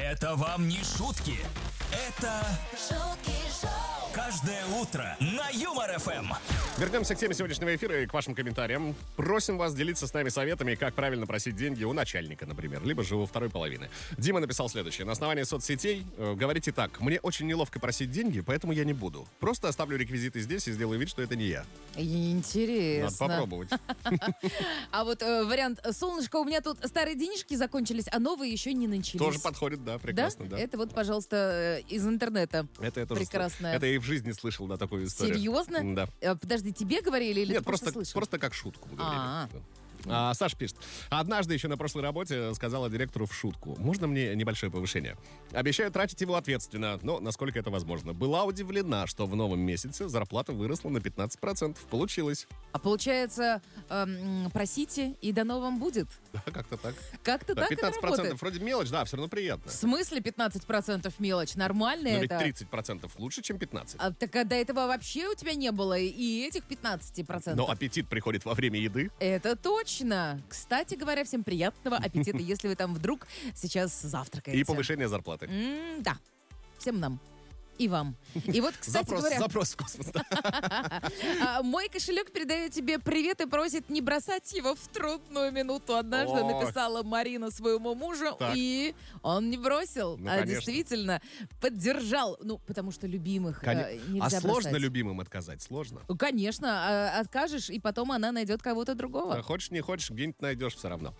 Это вам не шутки. Это шутки шоу. каждое утро на Юмор ФМ. Вернемся к теме сегодняшнего эфира и к вашим комментариям. Просим вас делиться с нами советами, как правильно просить деньги у начальника, например, либо же у второй половины. Дима написал следующее. На основании соцсетей говорите так. Мне очень неловко просить деньги, поэтому я не буду. Просто оставлю реквизиты здесь и сделаю вид, что это не я. Интересно. Надо попробовать. А вот вариант: солнышко, у меня тут старые денежки закончились, а новые еще не начались. Тоже подходит, да, прекрасно, да. Это вот, пожалуйста, из интернета. Это я тоже прекрасное. Это я и в жизни слышал, да, такую историю. Серьезно? Да. Подожди, тебе говорили или Нет, ты просто слышал? просто как шутку А. говорили. Саш пишет. Однажды еще на прошлой работе сказала директору в шутку: можно мне небольшое повышение? Обещаю тратить его ответственно, но насколько это возможно. Была удивлена, что в новом месяце зарплата выросла на 15%. Получилось. А получается, просите, и дано вам будет? Да, как-то так. Как-то Да, так это 15% работает. вроде мелочь, да, все равно приятно. В смысле 15% мелочь? Нормально Но ведь это? 30% лучше, чем 15%. Так а до этого вообще у тебя не было и этих 15%. Но аппетит приходит во время еды. Это точно. Кстати говоря, всем приятного аппетита, если вы там вдруг сейчас завтракаете. И повышение зарплаты. Да. Всем нам. И вам. И вот, кстати говоря, Запрос в космос. мой кошелек передает тебе привет и просит не бросать его в трудную минуту. Однажды Ой. написала Марина своему мужу, Так. и он не бросил, Ну, а конечно. действительно поддержал. Ну, потому что любимых нельзя А сложно бросать. любимым отказать? Сложно. Ну, конечно, откажешь, и потом она найдет кого-то другого. Хочешь, не хочешь, где-нибудь найдешь все равно.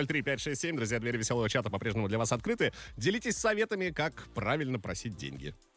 915-0303-567. Друзья, двери веселого чата по-прежнему для вас открыты. Делитесь советами, как правильно просить деньги.